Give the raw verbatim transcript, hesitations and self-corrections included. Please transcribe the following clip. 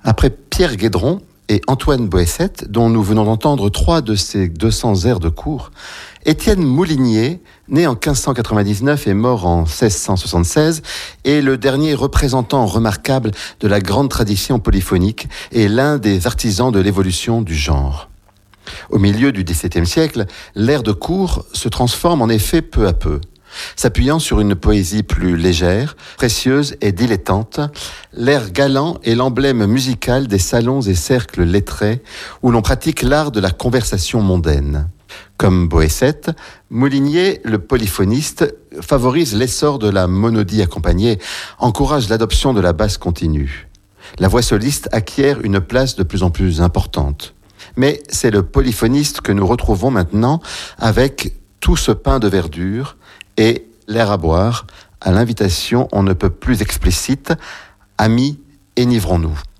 Après Pierre Guédron et Antoine Boessette, dont nous venons d'entendre trois de ces deux cents airs de cour, Étienne Moulinier, né en quinze cent quatre-vingt-dix-neuf et mort en seize cent soixante-seize, est le dernier représentant remarquable de la grande tradition polyphonique et l'un des artisans de l'évolution du genre. Au milieu du dix-septième siècle, l'air de cour se transforme en effet peu à peu. S'appuyant sur une poésie plus légère, précieuse et dilettante, l'air galant est l'emblème musical des salons et cercles lettrés où l'on pratique l'art de la conversation mondaine. Comme Boessette, Moulinier, le polyphoniste, favorise l'essor de la monodie accompagnée, encourage l'adoption de la basse continue. La voix soliste acquiert une place de plus en plus importante. Mais c'est le polyphoniste que nous retrouvons maintenant avec Tout ce pain de verdure et L'air à boire, à l'invitation on ne peut plus explicite, amis, énivrons-nous.